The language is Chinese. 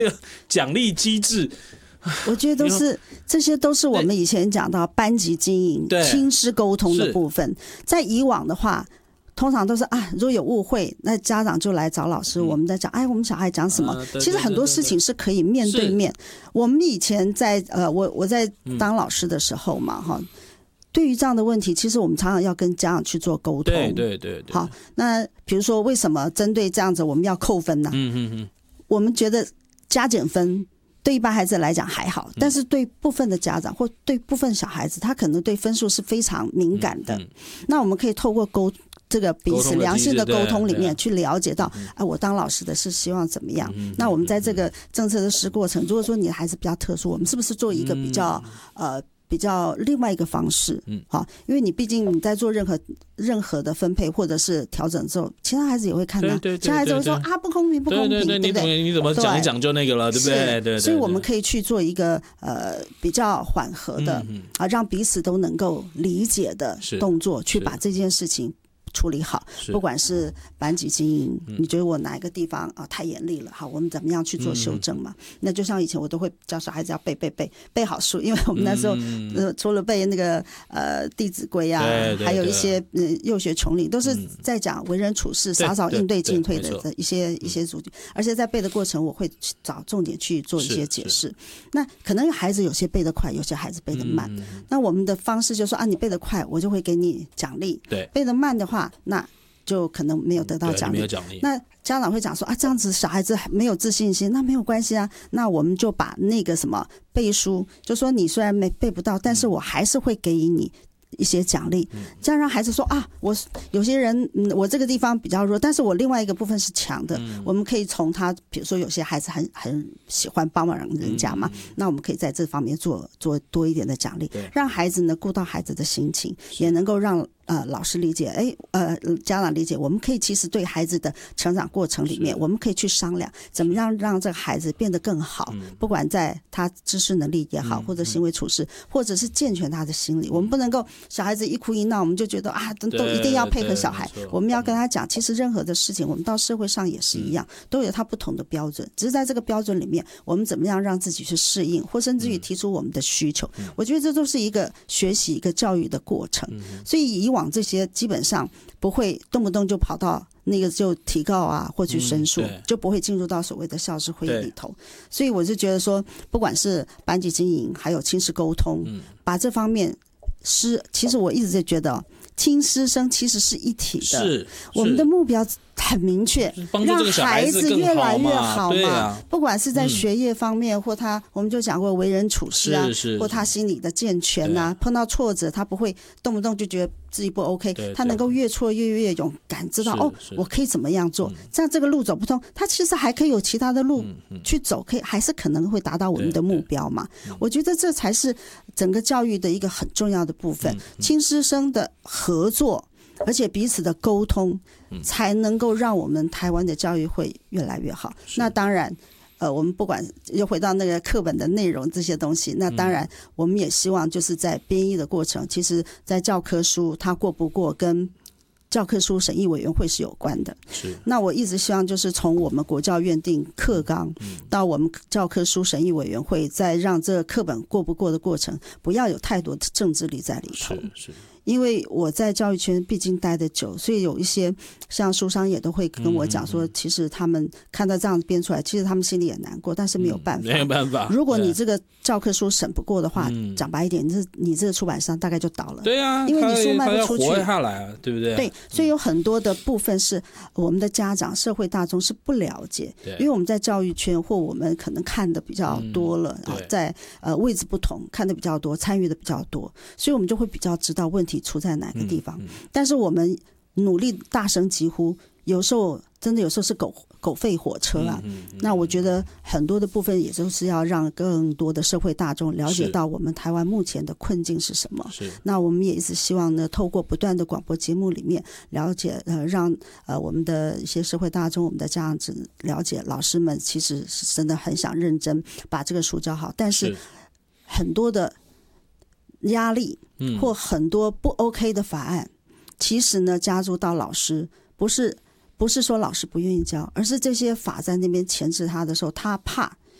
奖励机制。 我觉得这些都是我们以前讲到班级经营、亲师沟通的部分。在以往的话，通常都是如果有误会，那家长就来找老师，我们在讲，我们小孩讲什么？其实很多事情是可以面对面。我们以前在我在当老师的时候嘛，对于这样的问题，其实我们常常要跟家长去做沟通。对。好，那比如说为什么针对这样子我们要扣分呢？我们觉得加减分对一般孩子来讲还好，但是对部分的家长或对部分小孩子，他可能对分数是非常敏感的。那我们可以透过这个彼此良性的沟通里面去了解到，我当老师的是希望怎么样？那我们在这个政策的实施过程，如果说你的孩子比较特殊，我们是不是做一个比较另外一个方式？好，因为你毕竟你在做任何的分配或者是调整之后，其他孩子也会看到，其他孩子会说不公平，不公平，对不对？ 你怎么讲一讲就那个了，对不对？对， 所以我们可以去做一个比较缓和的让彼此都能够理解的动作，去把这件事情处理好。不管是班级经营，你觉得我哪一个地方太严厉了，好，我们怎么样去做修正嘛？那就像以前我都会教小孩子要背好书，因为我们那时候除了背那个弟子规啊，还有一些幼学琼林，都是在讲为人处事、洒扫应对进退的一些主题。而且在背的过程，我会找重点去做一些解释。那可能孩子有些背得快，有些孩子背得慢。那我们的方式就是说你背得快，我就会给你奖励；背得慢的话，那就可能没有得到奖励。那家长会讲说这样子小孩子没有自信心，那没有关系啊，那我们就把那个什么背书，就说你虽然背不到，但是我还是会给予你一些奖励，这样让孩子说我有些人我这个地方比较弱，但是我另外一个部分是强的。我们可以从他，比如说有些孩子很喜欢帮忙人家嘛，那我们可以在这方面做多一点的奖励，让孩子呢顾到孩子的心情，也能够让老师理解，家长理解，我们可以其实对孩子的成长过程里面，我们可以去商量怎么样让这个孩子变得更好，不管在他知识能力也好，或者行为处事，或者是健全他的心理。我们不能够小孩子一哭一闹，我们就觉得都一定要配合小孩。我们要跟他讲，其实任何的事情，我们到社会上也是一样，都有他不同的标准，只是在这个标准里面，我们怎么样让自己去适应，或甚至于提出我们的需求。我觉得这都是一个学习、一个教育的过程。所以以往这些基本上不会动不动就跑到那个就提告或去申诉，就不会进入到所谓的校事会议里头。所以我是觉得说，不管是班级经营还有亲师沟通，把这方面其实我一直在觉得亲师生其实是一体的，我们的目标很明确，让孩子越来越好嘛。不管是在学业方面，或我们就讲过为人处事或他心理的健全碰到挫折他不会动不动就觉得自己不 OK， 他能够越挫越勇敢，知道我可以怎么样做，这样这个路走不通，他其实还可以有其他的路去走，还是可能会达到我们的目标嘛。我觉得这才是整个教育的一个很重要的部分，亲师生的合作，而且彼此的沟通，才能够让我们台湾的教育会越来越好。那当然我们不管又回到那个课本的内容这些东西，那当然我们也希望就是在编译的过程，其实在教科书它过不过跟教科书审议委员会是有关的。那我一直希望就是从我们国教院定课纲到我们教科书审议委员会，再让这个课本过不过的过程不要有太多的政治力在里头。因为我在教育圈毕竟待得久，所以有一些像书商也都会跟我讲说，其实他们看到这样编出来，其实他们心里也难过，但是没有办法。没有办法。如果你这个教科书审不过的话，讲白一点，你这个出版商大概就倒了。对啊，因为你书卖不出去，活下来啊，对不对？对，所以有很多的部分是我们的家长、社会大众是不了解，因为我们在教育圈或我们可能看的比较多了，在位置不同，看的比较多，参与的比较多，所以我们就会比较知道问题出在哪个地方。但是我们努力大声疾呼，有时候真的有时候是狗吠火车啦。那我觉得很多的部分也就是要让更多的社会大众了解到我们台湾目前的困境是什么。那我们也一直希望呢，透过不断的广播节目里面了解让我们的一些社会大众、我们的家长了解，老师们其实是真的很想认真把这个书教好，但是很多的压力或很多不 OK 的法案，其实呢加注到老师，不是说老师不愿意教，而是这些法在那边钳制他的时候，他怕